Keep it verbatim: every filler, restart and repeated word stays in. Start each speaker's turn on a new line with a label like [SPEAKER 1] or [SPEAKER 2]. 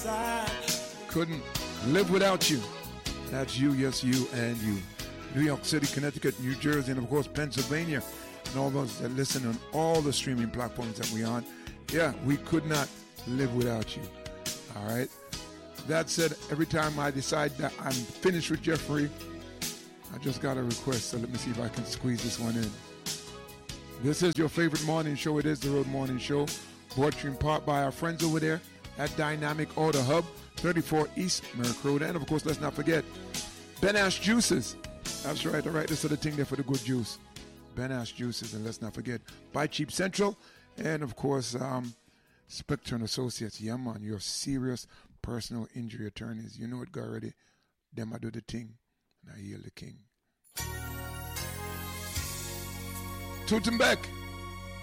[SPEAKER 1] Couldn't live without you. That's you, yes, you, and you. New York City, Connecticut, New Jersey, and of course Pennsylvania, and all those that listen on all the streaming platforms that we're on. Yeah, we could not live without you. All right. That said, every time I decide that I'm finished with Jeffrey, I just got a request, so let me see if I can squeeze this one in. This is your favorite morning show. It is the Road Morning Show, brought to you in part by our friends over there at Dynamic Auto Hub, thirty-four East Merrick Road. And, of course, let's not forget, Ben Ash Juices. That's right, all right, this is the thing there for the good juice. Ben Ash Juices, and let's not forget, Buy Cheap Central, and, of course, um, Spectre and Associates. Yeah, man, your serious personal injury attorneys. You know it already. Them I do the thing, and I heal the king. Toot him back.